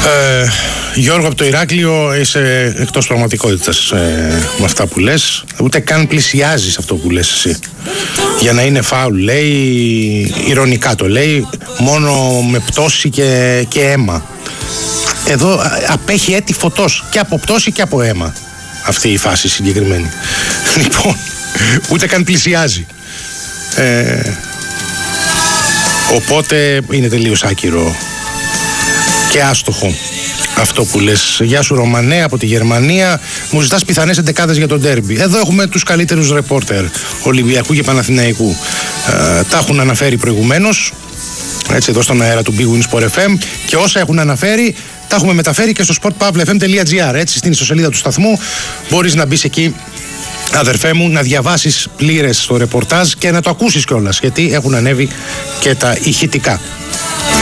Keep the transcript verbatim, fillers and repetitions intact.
Ε, Γιώργο, από το Ηράκλειο είσαι εκτός πραγματικότητας ε, με αυτά που λες. Ούτε καν πλησιάζεις αυτό που λες εσύ. Για να είναι φάουλ, λέει, ειρωνικά το λέει, μόνο με πτώση και, και αίμα. Εδώ απέχει έτη φωτός και από πτώση και από αίμα αυτή η φάση συγκεκριμένη. Λοιπόν, ούτε καν πλησιάζει. Ε, οπότε είναι τελείως άκυρο και άστοχο αυτό που λες. Γεια σου Ρωμανέ από τη Γερμανία. Μου ζητάς πιθανές εντεκάδες για τον ντέρμπι. Εδώ έχουμε τους καλύτερους ρεπόρτερ Ολυμπιακού και Παναθηναϊκού. Ε, τα έχουν αναφέρει προηγουμένως, έτσι, εδώ στον αέρα του Big Win Sport εφ εμ, και όσα έχουν αναφέρει τα έχουμε μεταφέρει και στο sport pavle f m dot g r, έτσι, στην ιστοσελίδα του σταθμού. Μπορείς να μπεις εκεί, αδερφέ μου, να διαβάσεις πλήρες το ρεπορτάζ και να το ακούσεις κιόλας, γιατί έχουν ανέβει και τα ηχητικά.